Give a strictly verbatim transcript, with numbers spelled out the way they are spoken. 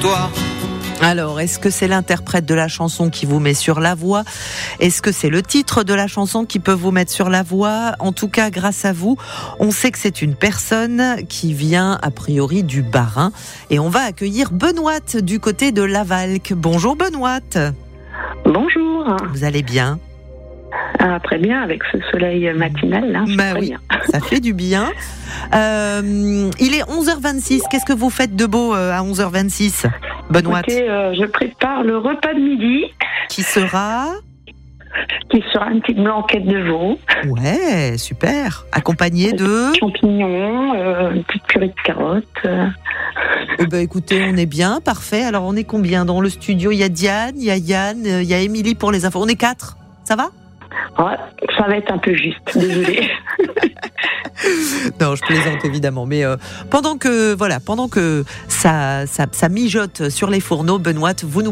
toi. Alors, est-ce que c'est l'interprète de la chanson qui vous met sur la voie ? Est-ce que c'est le titre de la chanson qui peut vous mettre sur la voie ? En tout cas, grâce à vous, on sait que c'est une personne qui vient a priori du Bas-Rhin. Et on va accueillir Benoît du côté de Lavalque. Bonjour Benoît. Bonjour. Vous allez bien ? Ah, très bien, avec ce soleil matinal là. Bah très oui, bien. Ça fait du bien. Euh, il est onze heures vingt-six. Qu'est-ce que vous faites de beau à onze heures vingt-six, Benoît ? Écoutez, euh, je prépare le repas de midi. Qui sera ? Qui sera une petite blanquette de veau. Ouais, super. Accompagné de champignons, euh, une petite purée de carottes. Euh... Eh ben, écoutez, on est bien, parfait. Alors, on est combien dans le studio ? Il y a Diane, il y a Yann, il y a Émilie pour les infos. On est quatre. Ça va ? Ouais, ça va être un peu juste, désolée. Non, je plaisante évidemment, mais euh, pendant que voilà, pendant que ça, ça, ça mijote sur les fourneaux, Benoît, vous nous